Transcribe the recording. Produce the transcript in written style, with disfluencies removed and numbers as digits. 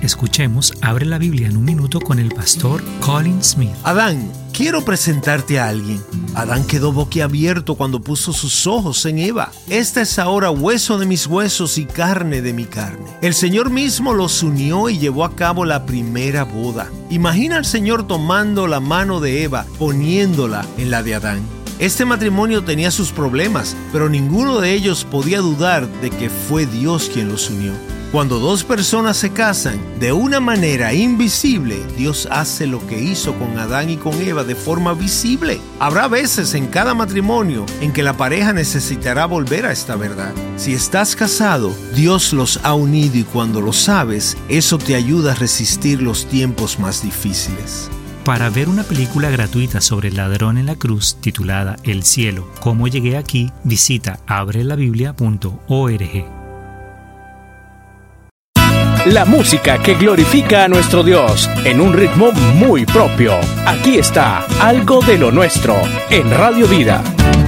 escuchemos Abre la Biblia en un minuto con el pastor Colin Smith. Adán, quiero presentarte a alguien. Adán quedó boquiabierto cuando puso sus ojos en Eva. Esta es ahora hueso de mis huesos y carne de mi carne. El Señor mismo los unió y llevó a cabo la primera boda. Imagina al Señor tomando la mano de Eva, poniéndola en la de Adán. Este matrimonio tenía sus problemas, pero ninguno de ellos podía dudar de que fue Dios quien los unió. Cuando dos personas se casan, de una manera invisible, Dios hace lo que hizo con Adán y con Eva de forma visible. Habrá veces en cada matrimonio en que la pareja necesitará volver a esta verdad. Si estás casado, Dios los ha unido y cuando lo sabes, eso te ayuda a resistir los tiempos más difíciles. Para ver una película gratuita sobre el ladrón en la cruz titulada El cielo, ¿cómo llegué aquí?, visita abrelabiblia.org. La música que glorifica a nuestro Dios en un ritmo muy propio. Aquí está Algo de lo Nuestro en Radio Vida.